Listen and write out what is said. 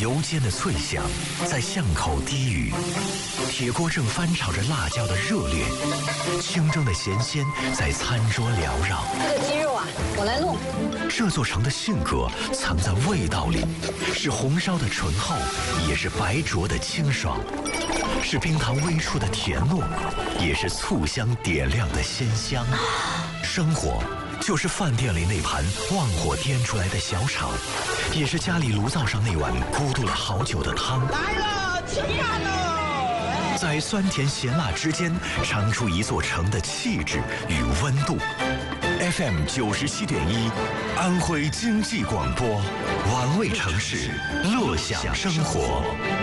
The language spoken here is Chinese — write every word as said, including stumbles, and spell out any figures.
油煎的脆香在巷口低语，铁锅正翻炒着辣椒的热烈，清蒸的咸鲜在餐桌缭绕。 这个鸡肉啊，我来弄。 这座城的性格藏在味道里，是红烧的醇厚，也是白灼的清爽，是冰糖微触的甜糯，也是醋香点亮的鲜香。生活就是饭店里那盘旺火颠出来的小炒，也是家里炉灶上那碗咕嘟了好久的汤。 来了，吃饭了！ 在酸甜咸辣之间，尝出一座城的气质与温度。F M 九十七点一，安徽经济广播，玩味城市，乐享生活。